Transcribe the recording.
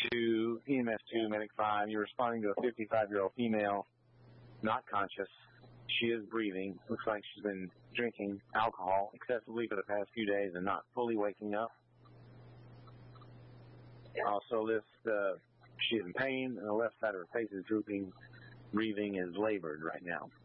to EMS2, Medic 5. You're responding to a 55-year-old female, not conscious. She is breathing. Looks like she's been drinking alcohol excessively for the past few days and not fully waking up. Also lists she is in pain, and the left side of her face is drooping. Breathing is labored right now.